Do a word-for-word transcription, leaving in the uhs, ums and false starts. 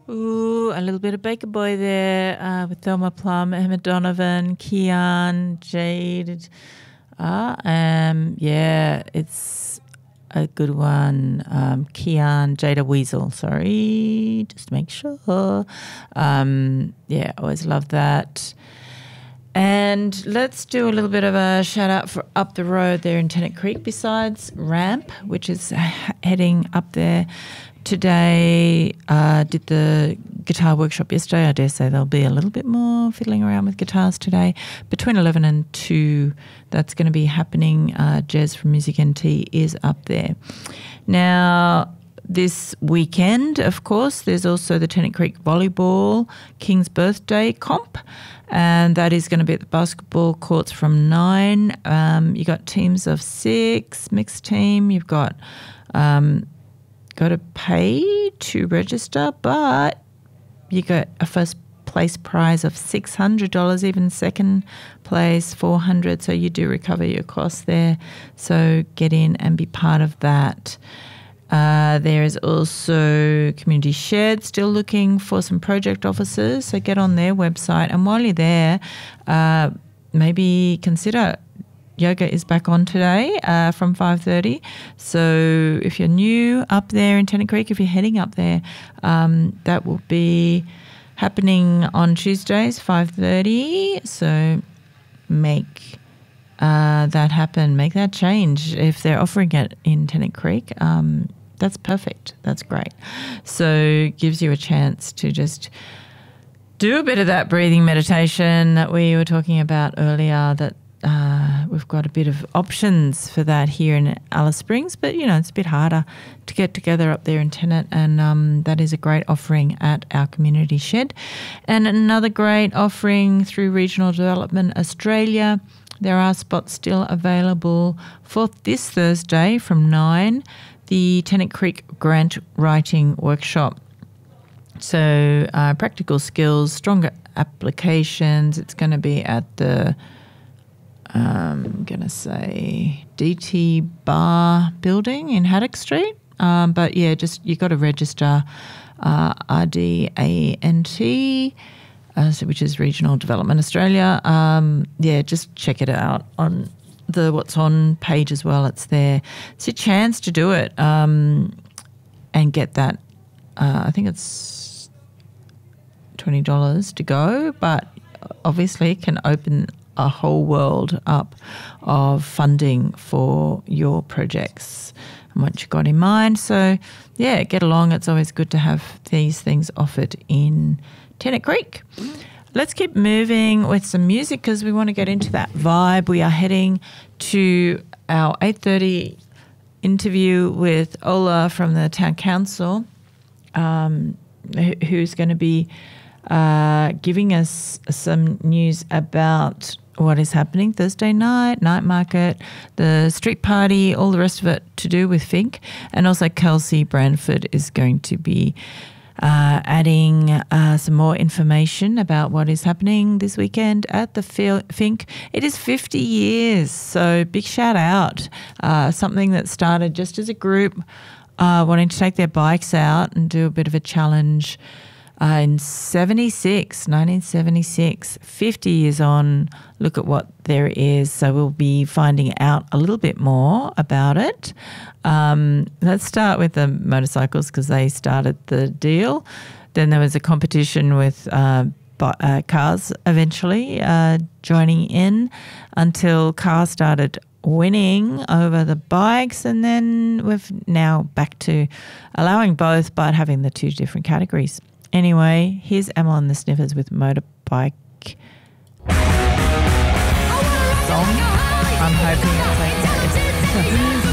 Ooh, a little bit of Baker Boy there uh, with Thelma Plum, Emma Donovan, Kian, Jade. Uh, um, yeah, it's a good one. Um, Kian, Jada Weasel, sorry, just to make sure. Um, yeah, always love that. And let's do a little bit of a shout out for up the road there in Tennant Creek besides Ramp, which is heading up there today. Uh, did the guitar workshop yesterday. I dare say there'll be a little bit more fiddling around with guitars today. Between eleven and two, that's going to be happening. Uh, Jez from Music N T is up there. Now, this weekend, of course, there's also the Tennant Creek Volleyball King's Birthday Comp, and that is going to be at the basketball courts from nine. Um, you got teams of six, mixed team. You've got um, got to pay to register, but you got a first place prize of six hundred dollars, even second place four hundred dollars, so you do recover your costs there. So get in and be part of that. Uh, there is also Community Shed still looking for some project officers, so get on their website. And while you're there, uh, maybe consider yoga is back on today uh, from five thirty. So if you're new up there in Tennant Creek, if you're heading up there, um, that will be happening on Tuesdays, five thirty. So make uh, that happen, make that change. If they're offering it in Tennant Creek, um, that's perfect. That's great. So gives you a chance to just do a bit of that breathing meditation that we were talking about earlier, that Uh, we've got a bit of options for that here in Alice Springs, but, you know, it's a bit harder to get together up there in Tennant, and um, that is a great offering at our Community Shed. And another great offering through Regional Development Australia. There are spots still available for this Thursday from nine, the Tennant Creek Grant Writing Workshop. So uh, practical skills, stronger applications. It's going to be at the Um, I'm going to say D T Bar building in Haddock Street. Um, but, yeah, just you've got to register uh, R D A N T, uh, so which is Regional Development Australia. Um, yeah, just check it out on the What's On page as well. It's there. It's your chance to do it um, and get that. Uh, I think it's twenty dollars to go, but obviously it can open a whole world up of funding for your projects and what you've got in mind. So, yeah, get along. It's always good to have these things offered in Tennant Creek. Let's keep moving with some music because we want to get into that vibe. We are heading to our eight thirty interview with Ola from the Town Council, um, who's going to be uh, giving us some news about what is happening Thursday night, night market, the street party, all the rest of it to do with Fink. And also Kelsey Branford is going to be uh, adding uh, some more information about what is happening this weekend at the Fink. It is fifty years, so big shout out. Uh, something that started just as a group uh, wanting to take their bikes out and do a bit of a challenge Uh, in seventy-six, nineteen seventy-six, fifty years on, look at what there is. So we'll be finding out a little bit more about it. Um, let's start with the motorcycles because they started the deal. Then there was a competition with uh, uh, cars eventually uh, joining in until cars started winning over the bikes, and then we've now back to allowing both but having the two different categories. Anyway, here's Emma and the Sniffers with Motorbike Song. I'm hoping it's like